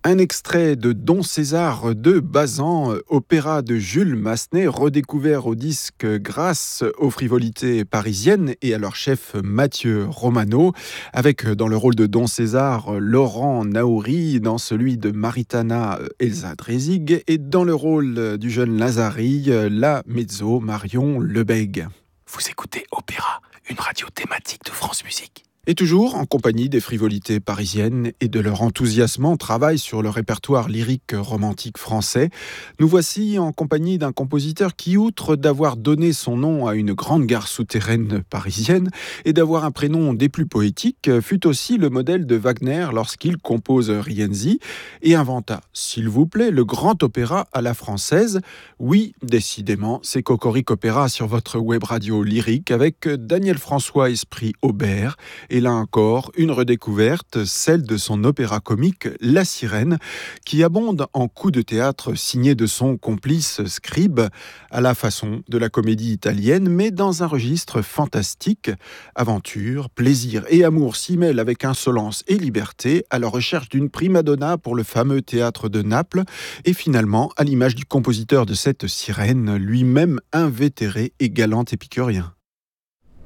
Un extrait de Don César de Bazan, opéra de Jules Massenet, redécouvert au disque grâce aux frivolités parisiennes et à leur chef Mathieu Romano, avec dans le rôle de Don César Laurent Naouri, dans celui de Maritana Elsa Dresig et dans le rôle du jeune Lazari, la mezzo Marion Lebègue. Vous écoutez Opéra, une radio thématique de France Musique. Et toujours en compagnie des frivolités parisiennes et de leur enthousiasmant travail sur le répertoire lyrique romantique français, nous voici en compagnie d'un compositeur qui, outre d'avoir donné son nom à une grande gare souterraine parisienne et d'avoir un prénom des plus poétiques, fut aussi le modèle de Wagner lorsqu'il compose Rienzi et inventa, s'il vous plaît, le grand opéra à la française. Oui, décidément, c'est Cocorico Opéra sur votre web radio lyrique avec Daniel François Esprit Aubert. Et là encore, une redécouverte, celle de son opéra comique La Sirène, qui abonde en coups de théâtre signés de son complice Scribe, à la façon de la comédie italienne, mais dans un registre fantastique. Aventure, plaisir et amour s'y mêlent avec insolence et liberté, à la recherche d'une prima donna pour le fameux théâtre de Naples, et finalement, à l'image du compositeur de cette sirène, lui-même invétéré et galant épicurien.